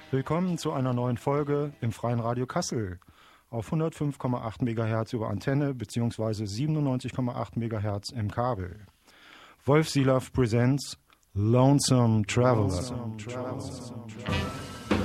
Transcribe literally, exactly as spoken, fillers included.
Willkommen zu einer neuen Folge im Freien Radio Kassel auf hundertfünf Komma acht Megahertz über Antenne bzw. siebenundneunzig Komma acht Megahertz im Kabel. Wolf Silaff presents Lonesome Traveler. Lonesome Traveler.